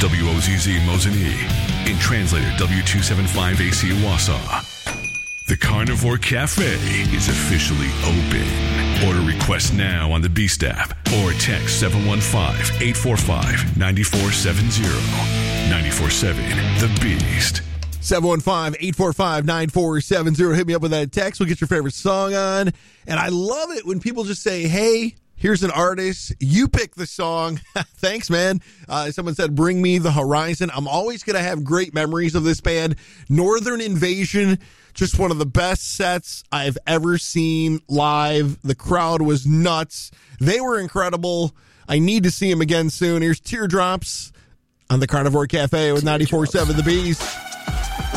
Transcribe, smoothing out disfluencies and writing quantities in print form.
WOZZ Mosinee. In translator W275AC Wausau. The Carnivore Cafe is officially open. Order requests now on the Beast app or text 715-845-9470. 94.7 The Beast. 715-845-9470. Hit me up with that text. We'll get your favorite song on. And I love it when people just say, hey, here's an artist. You pick the song. Thanks, man. Someone said, bring me the horizon. I'm always going to have great memories of this band. Northern Invasion, just one of the best sets I've ever seen live. The crowd was nuts. They were incredible. I need to see them again soon. Here's Teardrops on the Carnivore Cafe with 94.7 The Beast.